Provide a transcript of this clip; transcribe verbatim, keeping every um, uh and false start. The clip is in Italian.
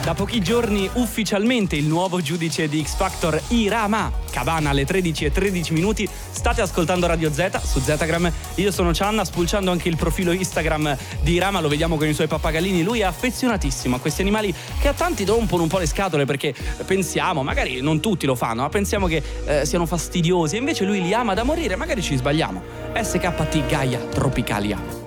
Da pochi giorni ufficialmente il nuovo giudice di X Factor, Irama Cabana, alle tredici e tredici minuti. State ascoltando Radio Z su Zetagram. Io sono Cianna, spulciando anche il profilo Instagram di Irama, lo vediamo con i suoi pappagallini. Lui è affezionatissimo a questi animali che a tanti rompono un po' le scatole, perché pensiamo, magari non tutti lo fanno, ma pensiamo che eh, siano fastidiosi, e invece lui li ama da morire. Magari ci sbagliamo. S K T Gaia Tropicalia.